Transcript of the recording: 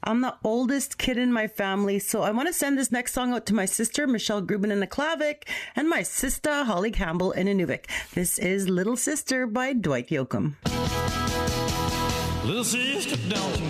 I'm the oldest kid in my family, so I want to send this next song out to my sister, Michelle Grubin in Aklavik, and my sister, Holly Campbell in Inuvik. This is Little Sister by Dwight Yoakam. Little sister, don't you